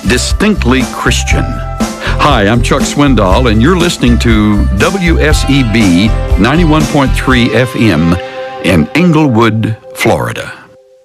distinctly Christian. Hi, I'm Chuck Swindoll, and you're listening to WSEB 91.3 FM in Englewood, Florida.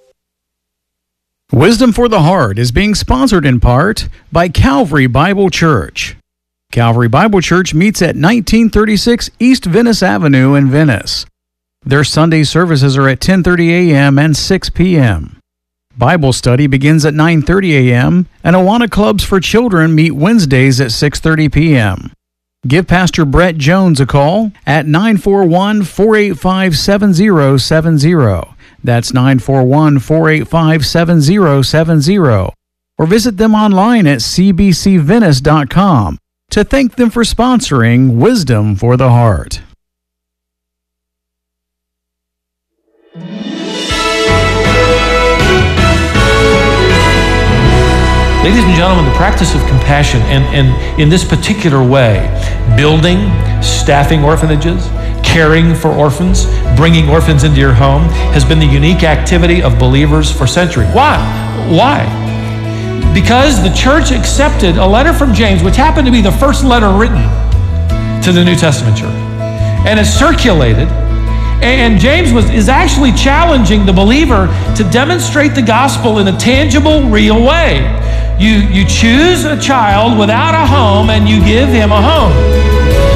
Wisdom for the Heart is being sponsored in part by Calvary Bible Church. Calvary Bible Church meets at 1936 East Venice Avenue in Venice. Their Sunday services are at 10:30 a.m. and 6 p.m. Bible study begins at 9:30 a.m. and Awana clubs for children meet Wednesdays at 6:30 p.m. Give Pastor Brett Jones a call at 941-485-7070. That's 941-485-7070. Or visit them online at cbcvenice.com to thank them for sponsoring Wisdom for the Heart. Ladies and gentlemen, the practice of compassion, and in this particular way, building, staffing orphanages, caring for orphans, bringing orphans into your home, has been the unique activity of believers for centuries. Why? Because the church accepted a letter from James, which happened to be the first letter written to the New Testament church, and it's circulated. And James is actually challenging the believer to demonstrate the gospel in a tangible, real way. You choose a child without a home and you give him a home.